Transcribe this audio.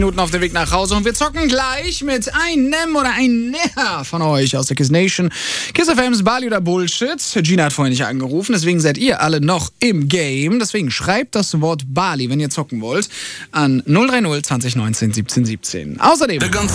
Minuten auf dem Weg nach Hause und wir zocken gleich mit einem oder einer von euch aus der Kiss Nation. Kiss FM's Bali oder Bullshit. Gina hat vorhin nicht angerufen, deswegen seid ihr alle noch im Game. Deswegen schreibt das Wort Bali, wenn ihr zocken wollt, an 030 20 19 17 17. Außerdem